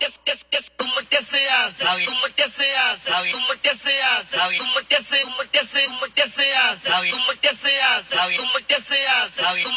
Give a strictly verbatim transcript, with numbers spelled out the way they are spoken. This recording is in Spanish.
que, que, que, ¿cómo que se hace? ¿Cómo que se hace? ¿Cómo que se hace? ¿Cómo que se, cómo que se, cómo que se hace? ¿Cómo que se hace? ¿Cómo que se hace?